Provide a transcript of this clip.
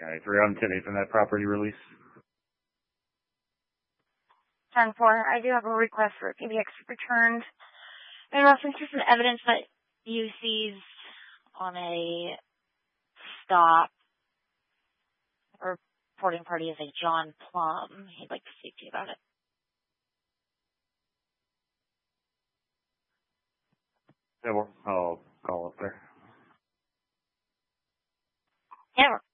Okay, 3 on today from that property release. 10-4, I do have a request for PBX returned in reference to some evidence that you seized on a stop. Reporting party is a John Plum. He'd like to speak to you about it. Yeah, well, I'll call up there. Yeah,